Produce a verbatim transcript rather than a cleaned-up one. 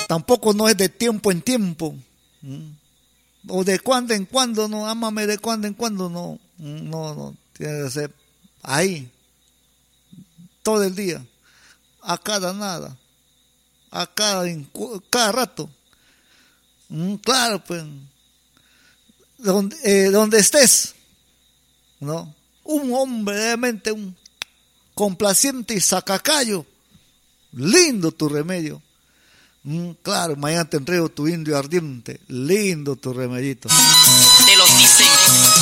Tampoco no es de tiempo en tiempo. ¿Mm? O de cuando en cuando, no, ámame de cuando en cuando, no. No, no, tiene que ser ahí, todo el día, a cada nada, a cada, en, cada rato. Mm, claro, pues, donde, eh, donde estés, ¿no? Un hombre realmente, un complaciente y sacacayo, lindo tu remedio. Mm, claro, mañana te entrego tu indio ardiente, lindo tu remedito. Te los dicen.